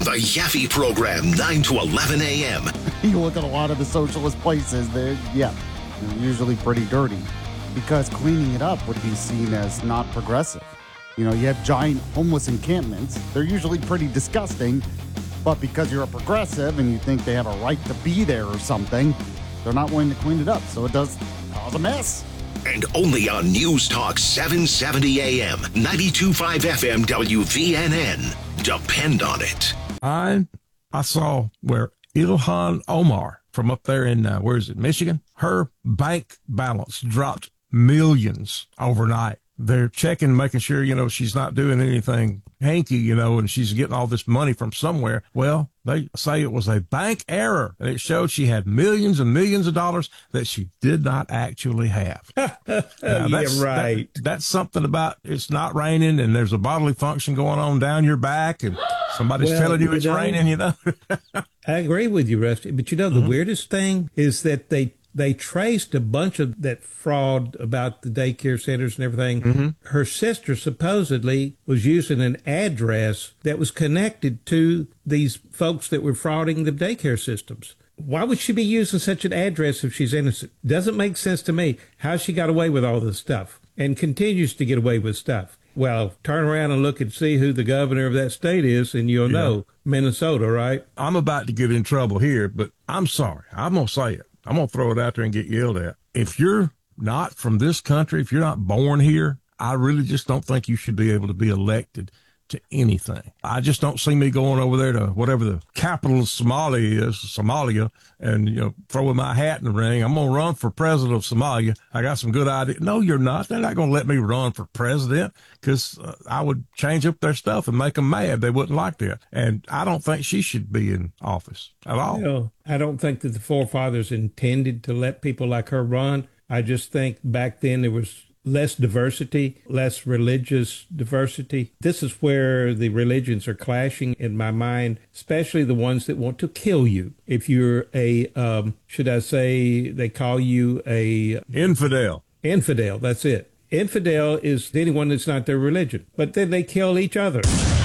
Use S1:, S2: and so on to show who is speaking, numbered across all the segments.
S1: The Yaffe Program, 9 to 11 a.m.
S2: You look at a lot of the socialist places, they're usually pretty dirty because cleaning it up would be seen as not progressive. You know, you have giant homeless encampments. They're usually pretty disgusting, but because you're a progressive and you think they have a right to be there or something, they're not willing to clean it up. So it does cause a mess.
S1: And only on News Talk 770 AM, 92.5 FM WVNN. Depend on it.
S3: I saw where Ilhan Omar from up there in, Michigan, her bank balance dropped millions overnight. They're checking, making sure, she's not doing anything hanky, and she's getting all this money from somewhere. Well, they say it was a bank error, and it showed she had millions and millions of dollars that she did not actually have.
S4: Yeah, right.
S3: That's something about it's not raining, and there's a bodily function going on down your back, and somebody's telling you it's raining,
S4: I agree with you, Rusty. But the weirdest thing is that they traced a bunch of that fraud about the daycare centers and everything. Mm-hmm. Her sister supposedly was using an address that was connected to these folks that were frauding the daycare systems. Why would she be using such an address if she's innocent? Doesn't make sense to me how she got away with all this stuff and continues to get away with stuff. Well, turn around and look and see who the governor of that state is, and you'll know. Minnesota, right?
S3: I'm about to get in trouble here, but I'm sorry. I'm going to say it. I'm going to throw it out there and get yelled at. If you're not from this country, if you're not born here, I really just don't think you should be able to be elected to anything. I just don't see me going over there to whatever the capital of Somalia, and, throwing my hat in the ring. I'm going to run for president of Somalia. I got some good ideas. No, you're not. They're not going to let me run for president because I would change up their stuff and make them mad. They wouldn't like that. And I don't think she should be in office at all.
S4: I don't think that the forefathers intended to let people like her run. I just think back then there was less diversity, less religious diversity. This is where the religions are clashing in my mind, especially the ones that want to kill you. If you're should I say they call you a
S3: infidel.
S4: Infidel, that's it. Infidel is anyone that's not their religion. But then they kill each other.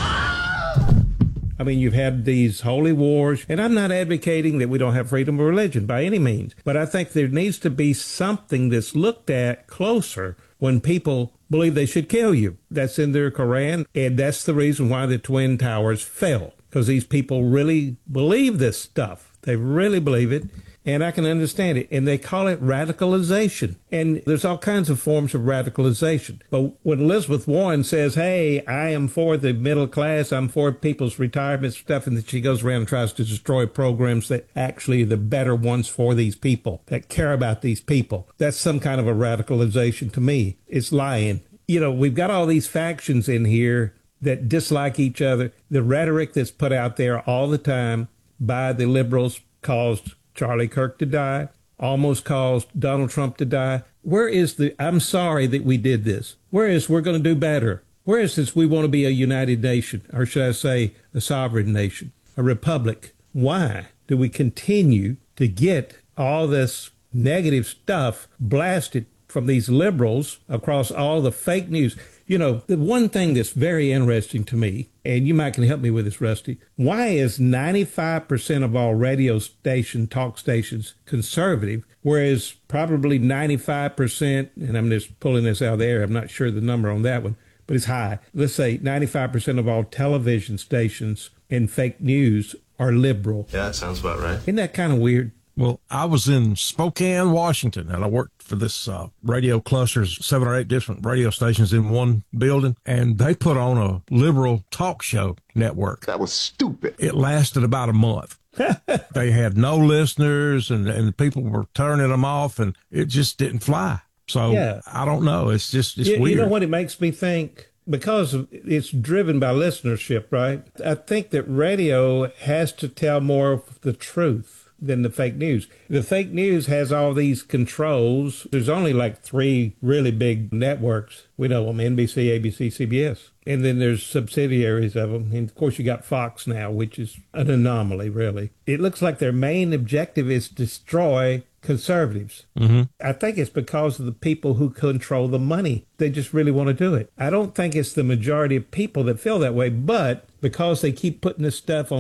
S4: I mean, you've had these holy wars, and I'm not advocating that we don't have freedom of religion by any means, but I think there needs to be something that's looked at closer when people believe they should kill you. That's in their Quran, and that's the reason why the Twin Towers fell, because these people really believe this stuff. They really believe it. And I can understand it. And they call it radicalization. And there's all kinds of forms of radicalization. But when Elizabeth Warren says, hey, I am for the middle class, I'm for people's retirement stuff, and that she goes around and tries to destroy programs that actually are the better ones for these people, that care about these people, that's some kind of a radicalization to me. It's lying. We've got all these factions in here that dislike each other. The rhetoric that's put out there all the time by the liberals caused Charlie Kirk to die, almost caused Donald Trump to die. Where is I'm sorry that we did this. Where is we're going to do better? Where is this we want to be a united nation, or should I say a sovereign nation, a republic? Why do we continue to get all this negative stuff blasted from these liberals across all the fake news? The one thing that's very interesting to me, and you might can help me with this, Rusty, why is 95% of all radio station, talk stations conservative, whereas probably 95%, and I'm just pulling this out of the air, I'm not sure the number on that one, but it's high. Let's say 95% of all television stations and fake news are liberal.
S5: Yeah, that sounds about right.
S4: Isn't that kind of weird?
S3: Well, I was in Spokane, Washington, and I worked for this radio clusters, 7 or 8 different radio stations in one building, and they put on a liberal talk show network.
S5: That was stupid.
S3: It lasted about a month. They had no listeners, and people were turning them off, and it just didn't fly. So I don't know. It's weird.
S4: You know what it makes me think? Because it's driven by listenership, right? I think that radio has to tell more of the truth than the fake news. The fake news has all these controls. There's only like 3 really big networks. We know them, NBC, ABC, CBS. And then there's subsidiaries of them. And of course you got Fox now, which is an anomaly, really. It looks like their main objective is destroy conservatives. Mm-hmm. I think it's because of the people who control the money. They just really want to do it. I don't think it's the majority of people that feel that way, but because they keep putting this stuff on